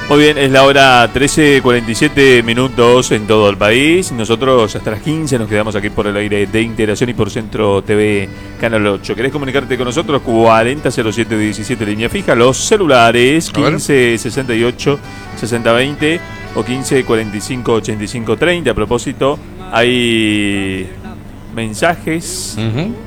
Muy bien, es la hora 13:47 en todo el país. Nosotros hasta las 15 nos quedamos aquí por el aire de Integración y por Centro TV Canal 8. ¿Querés comunicarte con nosotros? 400717 línea fija. Los celulares 1568 6020 o 1545 8530. A propósito, hay mensajes.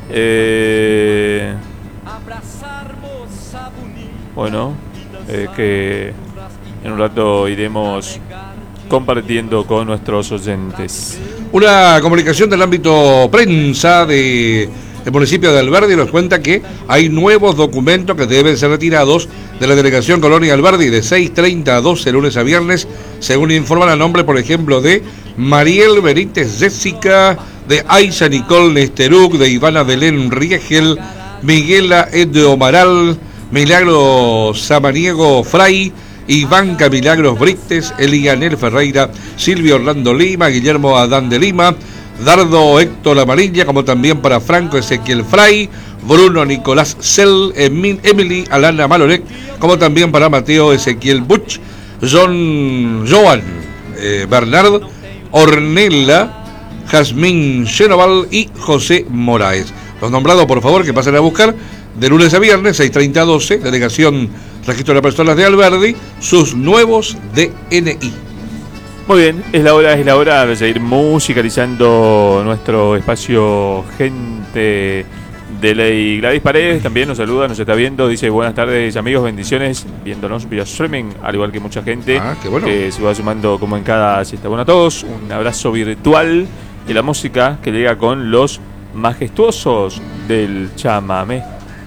Bueno, que en un rato iremos compartiendo con nuestros oyentes. Una comunicación del ámbito prensa del municipio de Alberdi nos cuenta que hay nuevos documentos que deben ser retirados de la delegación Colonia Alberdi de 6:30 a 12 lunes a viernes, según informan a nombre, por ejemplo, de Mariel Benítez Jessica, de Aisha Nicole Nesteruk, de Ivana Belén Riegel, Miguela Edo Amaral, Milagro Samaniego Fray, Ivanka Milagros Brites, Elianel Ferreira, Silvio Orlando Lima, Guillermo Adán de Lima, Dardo Héctor Amarilla, como también para Franco Ezequiel Fray, Bruno Nicolás Cel, Emily Alana Malorek, como también para Mateo Ezequiel Butch, Joan Bernard, Ornella, Jazmín Genoval y José Moraes. Los nombrados, por favor, que pasen a buscar de lunes a viernes, 6:30 a 12, delegación Registro de Personas de Alberdi, sus nuevos DNI. Muy bien, es la hora de seguir musicalizando nuestro espacio Gente de Ley. Gladys Paredes también nos saluda, nos está viendo, dice buenas tardes amigos, bendiciones, viéndonos vía streaming, al igual que mucha gente que se va sumando como en cada siesta. Bueno a todos, un abrazo virtual y la música que llega con los majestuosos del chamamé.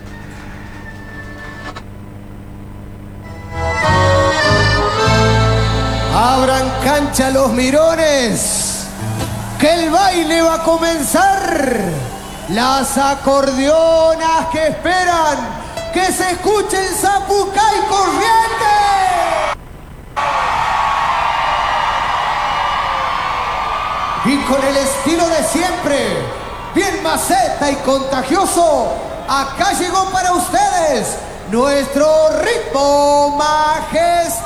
Abran cancha los mirones, que el baile va a comenzar. Las acordeonas que esperan que se escuche el zapucay corriente. Y con el estilo de siempre, bien maceta y contagioso, acá llegó para ustedes nuestro ritmo majestuoso.